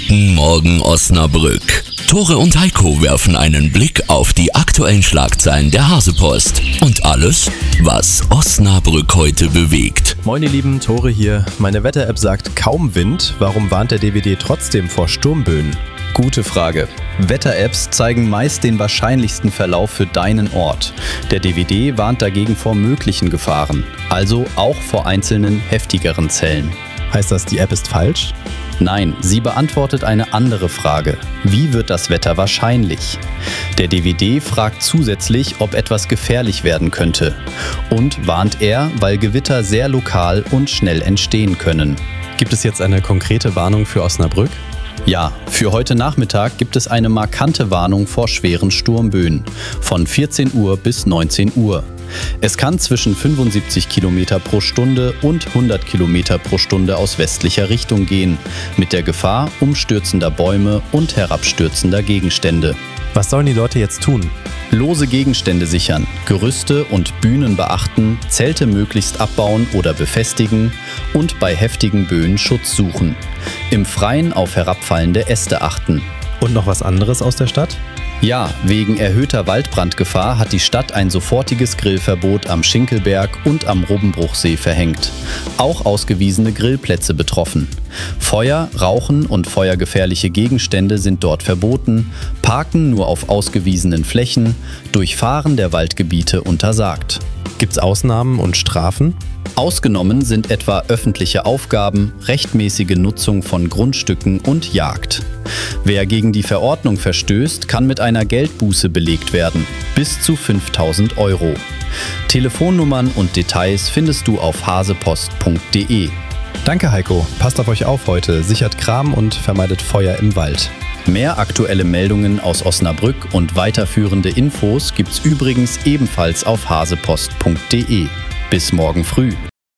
Guten Morgen Osnabrück. Tore und Heiko werfen einen Blick auf die aktuellen Schlagzeilen der Hasepost und alles, was Osnabrück heute bewegt. Moin ihr Lieben, Tore hier. Meine Wetter-App sagt kaum Wind. Warum warnt der DWD trotzdem vor Sturmböen? Gute Frage. Wetter-Apps zeigen meist den wahrscheinlichsten Verlauf für deinen Ort. Der DWD warnt dagegen vor möglichen Gefahren, also auch vor einzelnen heftigeren Zellen. Heißt das, die App ist falsch? Nein, sie beantwortet eine andere Frage. Wie wird das Wetter wahrscheinlich? Der DWD fragt zusätzlich, ob etwas gefährlich werden könnte. Und warnt er, weil Gewitter sehr lokal und schnell entstehen können. Gibt es jetzt eine konkrete Warnung für Osnabrück? Ja, für heute Nachmittag gibt es eine markante Warnung vor schweren Sturmböen von 14 Uhr bis 19 Uhr. Es kann zwischen 75 km pro Stunde und 100 km pro Stunde aus westlicher Richtung gehen, mit der Gefahr umstürzender Bäume und herabstürzender Gegenstände. Was sollen die Leute jetzt tun? Lose Gegenstände sichern, Gerüste und Bühnen beachten, Zelte möglichst abbauen oder befestigen und bei heftigen Böen Schutz suchen. Im Freien auf herabfallende Äste achten. Und noch was anderes aus der Stadt? Ja, wegen erhöhter Waldbrandgefahr hat die Stadt ein sofortiges Grillverbot am Schinkelberg und am Robbenbruchsee verhängt. Auch ausgewiesene Grillplätze betroffen. Feuer, Rauchen und feuergefährliche Gegenstände sind dort verboten, Parken nur auf ausgewiesenen Flächen, Durchfahren der Waldgebiete untersagt. Gibt's Ausnahmen und Strafen? Ausgenommen sind etwa öffentliche Aufgaben, rechtmäßige Nutzung von Grundstücken und Jagd. Wer gegen die Verordnung verstößt, kann mit einer Geldbuße belegt werden, bis zu 5.000 €. Telefonnummern und Details findest du auf hasepost.de. Danke Heiko, passt auf euch auf heute, sichert Kram und vermeidet Feuer im Wald. Mehr aktuelle Meldungen aus Osnabrück und weiterführende Infos gibt's übrigens ebenfalls auf hasepost.de. Bis morgen früh.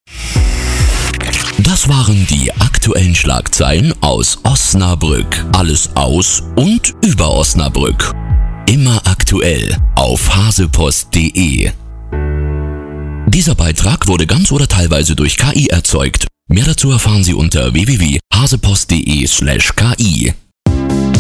Das waren die aktuellen Schlagzeilen aus Osnabrück. Alles aus und über Osnabrück. Immer aktuell auf hasepost.de. Dieser Beitrag wurde ganz oder teilweise durch KI erzeugt. Mehr dazu erfahren Sie unter www.hasepost.de/ki.